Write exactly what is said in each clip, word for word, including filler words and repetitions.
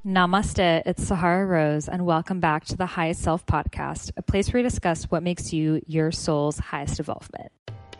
Namaste, it's Sahara Rose, and welcome back to the Highest Self Podcast, a place where we discuss what makes you your soul's highest evolvement.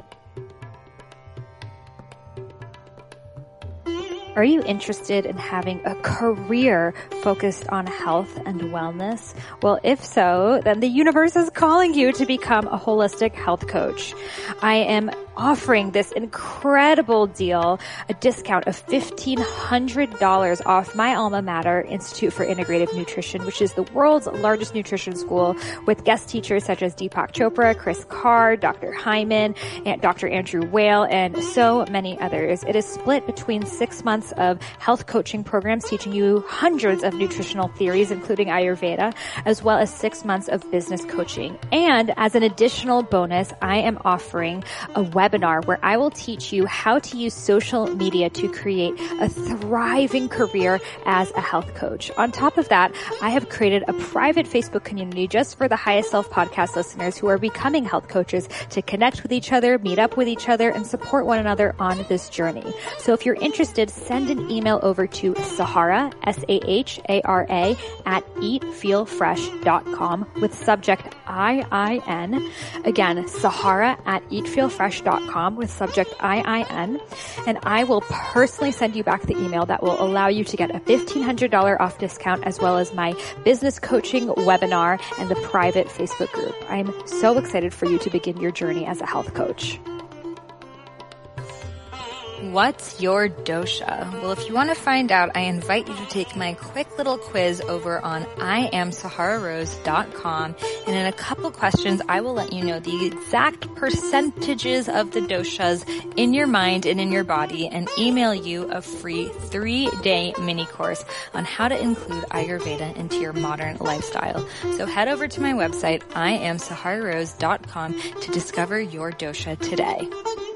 Are you interested in having a career focused on health and wellness? Well, if so, then the universe is calling you to become a holistic health coach. I am offering this incredible deal, a discount of fifteen hundred dollars off my alma mater, Institute for Integrative Nutrition, which is the world's largest nutrition school with guest teachers such as Deepak Chopra, Chris Carr, Doctor Hyman, and Doctor Andrew Whale, and so many others. It is split between six months of health coaching programs teaching you hundreds of nutritional theories, including Ayurveda, as well as six months of business coaching. And as an additional bonus, I am offering a webinar where I will teach you how to use social media to create a thriving career as a health coach. On top of that, I have created a private Facebook community just for the Highest Self Podcast listeners who are becoming health coaches to connect with each other, meet up with each other, and support one another on this journey. So if you're interested, send an email over to Sahara, S A H A R A, at eat feel fresh dot com with subject I I N. Again, Sahara at eat feel fresh dot com with subject I I N. And I will personally send you back the email that will allow you to get a fifteen hundred dollars off discount, as well as my business coaching webinar and the private Facebook group. I'm so excited for you to begin your journey as a health coach. What's your dosha? Well, if you want to find out, I invite you to take my quick little quiz over on I am sahara rose dot com. And in a couple questions, I will let you know the exact percentages of the doshas in your mind and in your body, and email you a free three-day mini course on how to include Ayurveda into your modern lifestyle. So head over to my website, I am sahara rose dot com, to discover your dosha today.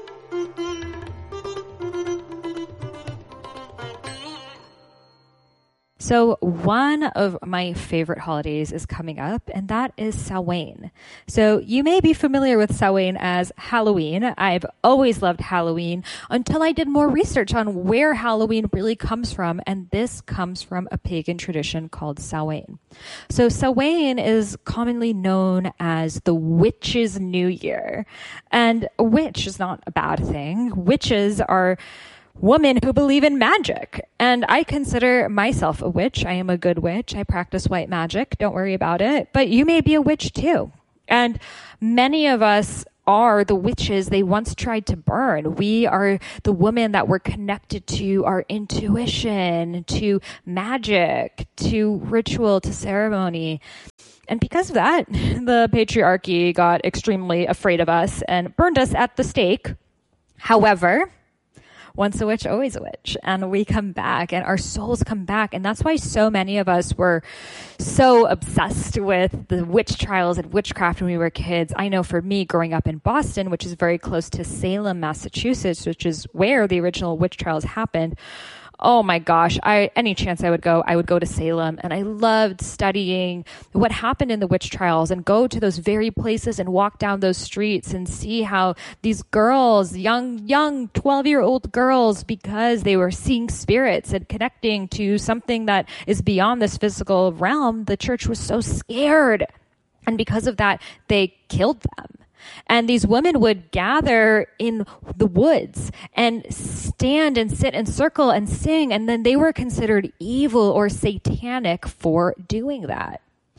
So one of my favorite holidays is coming up, and that is Samhain. So you may be familiar with Samhain as Halloween. I've always loved Halloween until I did more research on where Halloween really comes from, and this comes from a pagan tradition called Samhain. So Samhain is commonly known as the Witches' New Year. And a witch is not a bad thing. Witches are women who believe in magic. And I consider myself a witch. I am a good witch. I practice white magic. Don't worry about it. But you may be a witch too. And many of us are the witches they once tried to burn. We are the women that were connected to our intuition, to magic, to ritual, to ceremony. And because of that, the patriarchy got extremely afraid of us and burned us at the stake. However, once a witch, always a witch. And we come back and our souls come back. And that's why so many of us were so obsessed with the witch trials and witchcraft when we were kids. I know for me, growing up in Boston, which is very close to Salem, Massachusetts, which is where the original witch trials happened. Oh my gosh, I, any chance I would go, I would go to Salem. And I loved studying what happened in the witch trials and go to those very places and walk down those streets and see how these girls, young, young twelve-year-old girls, because they were seeing spirits and connecting to something that is beyond this physical realm, the church was so scared. And because of that, they killed them. And these women would gather in the woods and stand and sit in circle and sing. And then they were considered evil or satanic for doing that.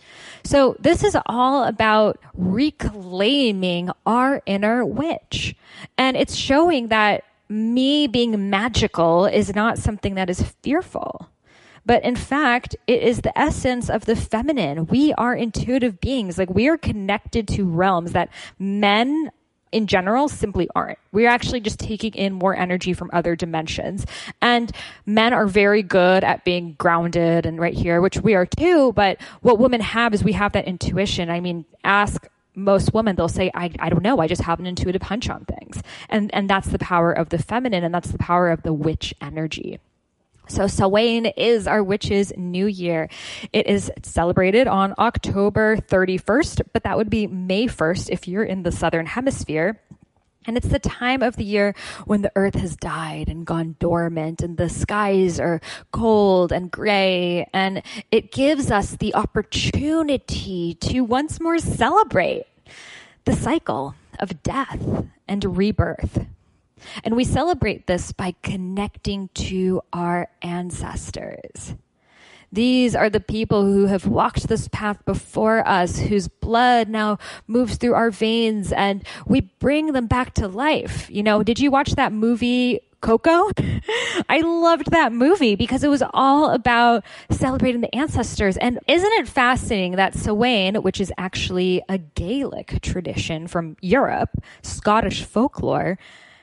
So this is all about reclaiming our inner witch. And it's showing that me being magical is not something that is fearful. But in fact, it is the essence of the feminine. We are intuitive beings. Like, we are connected to realms that men in general simply aren't. We're actually just taking in more energy from other dimensions. And men are very good at being grounded and right here, which we are too. But what women have is we have that intuition. I mean, ask most women, they'll say, I, I don't know. I just have an intuitive hunch on things. And, and that's the power of the feminine. And that's the power of the witch energy. So Samhain is our witches' new year. It is celebrated on October thirty-first, but that would be May first if you're in the Southern Hemisphere. And it's the time of the year when the earth has died and gone dormant and the skies are cold and gray. And it gives us the opportunity to once more celebrate the cycle of death and rebirth. And we celebrate this by connecting to our ancestors. These are the people who have walked this path before us, whose blood now moves through our veins, and we bring them back to life. You know, did you watch that movie, Coco? I loved that movie because it was all about celebrating the ancestors. And isn't it fascinating that Samhain, which is actually a Gaelic tradition from Europe, Scottish folklore,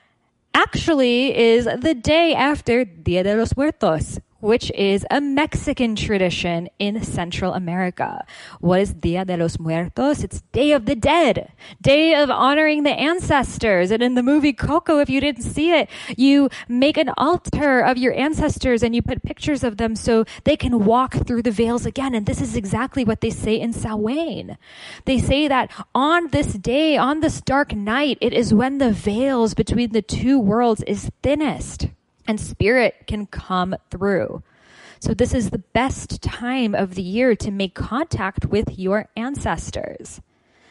actually is the day after Dia de los Muertos, which is a Mexican tradition in Central America. What is Dia de los Muertos? It's Day of the Dead, Day of honoring the ancestors. And in the movie Coco, if you didn't see it, you make an altar of your ancestors and you put pictures of them so they can walk through the veils again. And this is exactly what they say in Samhain. They say that on this day, on this dark night, it is when the veils between the two worlds is thinnest and spirit can come through. So this is the best time of the year to make contact with your ancestors.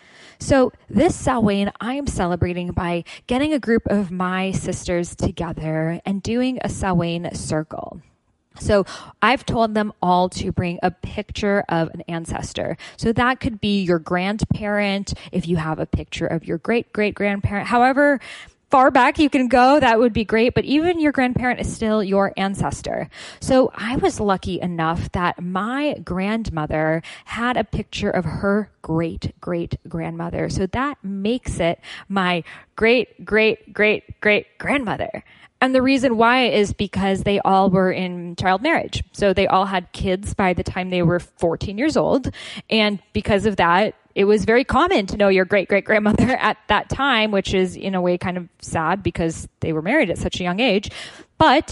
So this Samhain, I am celebrating by getting a group of my sisters together and doing a Samhain circle. So I've told them all to bring a picture of an ancestor. So that could be your grandparent, if you have a picture of your great-great-grandparent, however far back you can go, that would be great. But even your grandparent is still your ancestor. So I was lucky enough that my grandmother had a picture of her great, great grandmother. So that makes it my great, great, great, great grandmother. And the reason why is because they all were in child marriage. So they all had kids by the time they were fourteen years old. And because of that, it was very common to know your great-great-grandmother at that time, which is in a way kind of sad because they were married at such a young age. But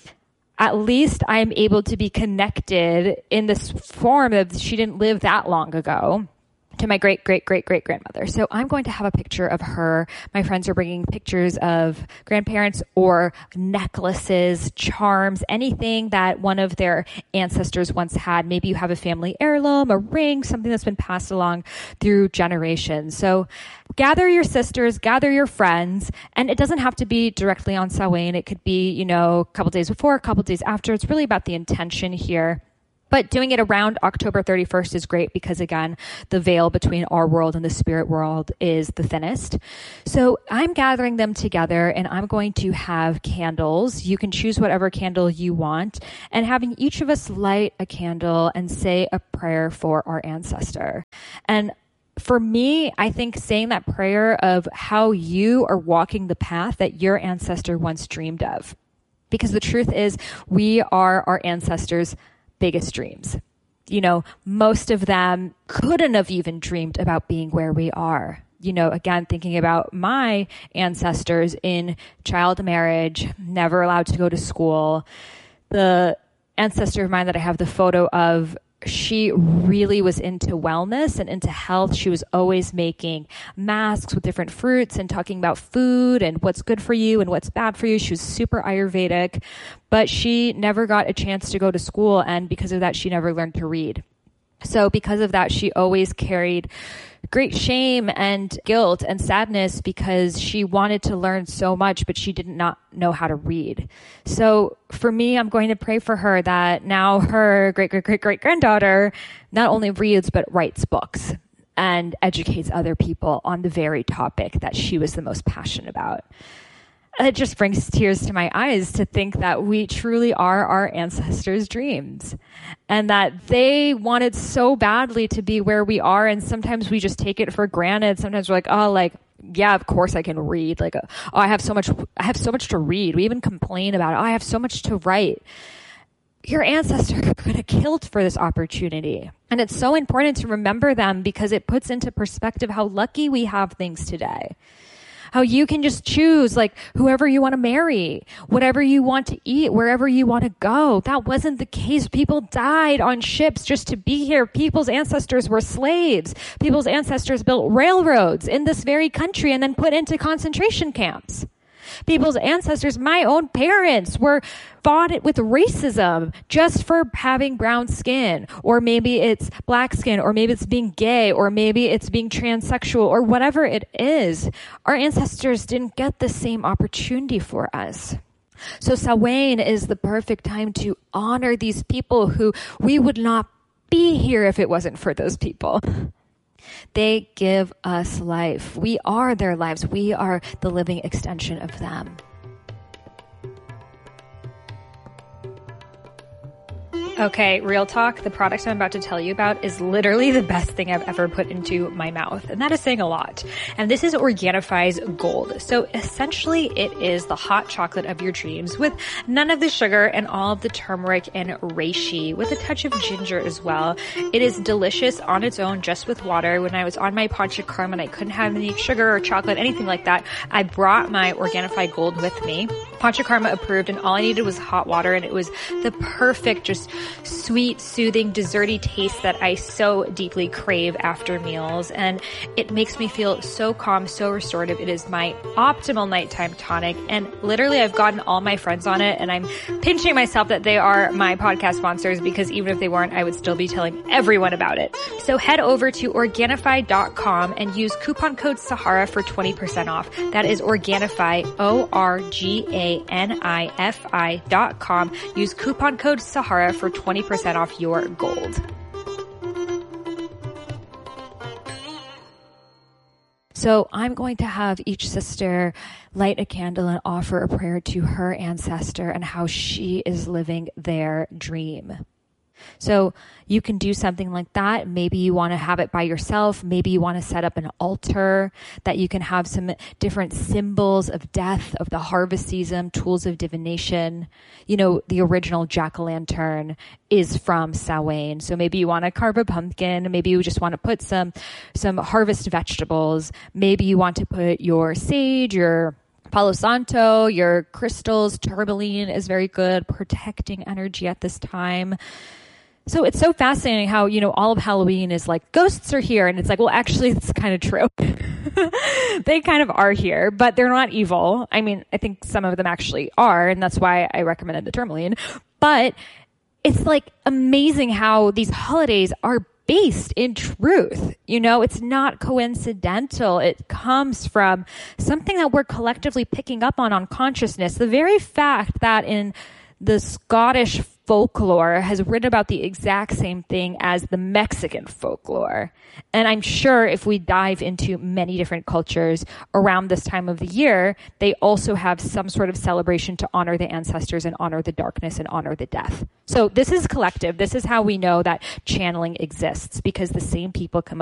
at least I'm able to be connected in this form of she didn't live that long ago to my great-great-great-great-grandmother. So I'm going to have a picture of her. My friends are bringing pictures of grandparents or necklaces, charms, anything that one of their ancestors once had. Maybe you have a family heirloom, a ring, something that's been passed along through generations. So gather your sisters, gather your friends, and it doesn't have to be directly on Samhain. It could be, you know, a couple days before, a couple days after. It's really about the intention here. But doing it around October thirty-first is great because, again, the veil between our world and the spirit world is the thinnest. So I'm gathering them together and I'm going to have candles. You can choose whatever candle you want and having each of us light a candle and say a prayer for our ancestor. And for me, I think saying that prayer of how you are walking the path that your ancestor once dreamed of. Because the truth is, we are our ancestors' biggest dreams. You know, most of them couldn't have even dreamed about being where we are. You know, again, thinking about my ancestors in child marriage, never allowed to go to school. The ancestor of mine that I have the photo of, she really was into wellness and into health. She was always making masks with different fruits and talking about food and what's good for you and what's bad for you. She was super Ayurvedic, but she never got a chance to go to school. And because of that, she never learned to read. So because of that, she always carried great shame and guilt and sadness because she wanted to learn so much, but she did not know how to read. So for me, I'm going to pray for her that now her great, great, great, great granddaughter not only reads, but writes books and educates other people on the very topic that she was the most passionate about. It just brings tears to my eyes to think that we truly are our ancestors' dreams and that they wanted so badly to be where we are. And sometimes we just take it for granted. Sometimes we're like, oh, like, yeah, of course I can read. Like, oh, I have so much, I have so much to read. We even complain about it. Oh, I have so much to write. Your ancestors could have killed for this opportunity. And it's so important to remember them because it puts into perspective how lucky we have things today. how you can just choose like whoever you want to marry, whatever you want to eat, wherever you want to go. That wasn't the case. People died on ships just to be here. People's ancestors were slaves. People's ancestors built railroads in this very country and then put into concentration camps. People's ancestors, my own parents, were fought it with racism just for having brown skin, or maybe it's black skin, or maybe it's being gay, or maybe it's being transsexual, or whatever it is. Our ancestors didn't get the same opportunity for us. So Samhain is the perfect time to honor these people who we would not be here if it wasn't for those people. They give us life. We are their lives. We are the living extension of them. Okay, real talk. The product I'm about to tell you about is literally the best thing I've ever put into my mouth. And that is saying a lot. And this is Organifi's Gold. So essentially it is the hot chocolate of your dreams with none of the sugar and all of the turmeric and reishi with a touch of ginger as well. It is delicious on its own just with water. When I was on my Panchakarma and I couldn't have any sugar or chocolate, anything like that, I brought my Organifi Gold with me. Panchakarma approved, and all I needed was hot water, and it was the perfect, just sweet, soothing, desserty taste that I so deeply crave after meals. And it makes me feel so calm, so restorative. It is my optimal nighttime tonic. And literally I've gotten all my friends on it, and I'm pinching myself that they are my podcast sponsors, because even if they weren't, I would still be telling everyone about it. So head over to Organifi dot com and use coupon code Sahara for twenty percent off. That is Organifi, O R G A N I F I dot com. Use coupon code Sahara for twenty percent off your gold. So I'm going to have each sister light a candle and offer a prayer to her ancestor and how she is living their dream. So you can do something like that. Maybe you want to have it by yourself. Maybe you want to set up an altar that you can have some different symbols of death, of the harvest season, tools of divination. You know, the original jack-o'-lantern is from Samhain. So maybe you want to carve a pumpkin. Maybe you just want to put some, some harvest vegetables. Maybe you want to put your sage, your Palo Santo, your crystals. Tourmaline is very good, protecting energy at this time. So it's so fascinating how, you know, all of Halloween is like, ghosts are here. And it's like, well, actually, it's kind of true. They kind of are here, but they're not evil. I mean, I think some of them actually are. And that's why I recommended the tourmaline. But it's like amazing how these holidays are based in truth. You know, it's not coincidental. It comes from something that we're collectively picking up on on consciousness. The very fact that in the Scottish folklore has written about the exact same thing as the Mexican folklore. And I'm sure if we dive into many different cultures around this time of the year, they also have some sort of celebration to honor the ancestors and honor the darkness and honor the death. So this is collective. This is how we know that channeling exists, because the same people come up